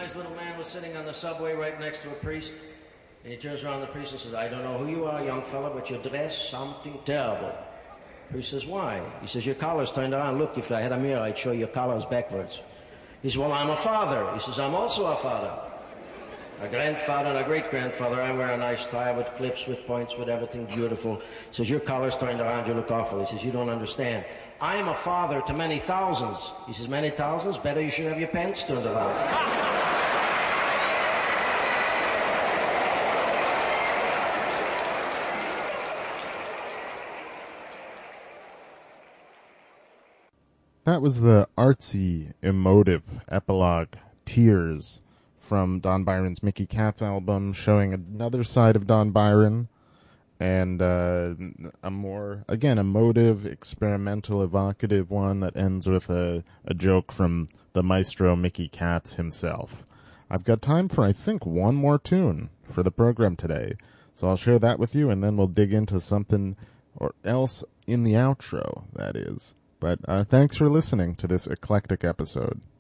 nice little man was sitting on the subway right next to a priest. And he turns around to the priest and says, I don't know who you are, young fella, but you're dressed something terrible. The priest says, why? He says, your collar's turned around. Look, if I had a mirror, I'd show your collar's backwards. He says, well, I'm a father. He says, I'm also a father. A grandfather and a great-grandfather. I wear a nice tie with clips, with points, with everything beautiful. He says, your collar's turned around, you look awful. He says, you don't understand. I am a father to many thousands. He says, many thousands? Better you should have your pants turned around. That was the artsy, emotive epilogue, Tears, from Don Byron's Mickey Katz album, showing another side of Don Byron, and a more, again, emotive, experimental, evocative one that ends with a joke from the maestro Mickey Katz himself. I've got time for, I think, one more tune for the program today, so I'll share that with you, and then we'll dig into something or else in the outro, that is. But thanks for listening to this eclectic episode.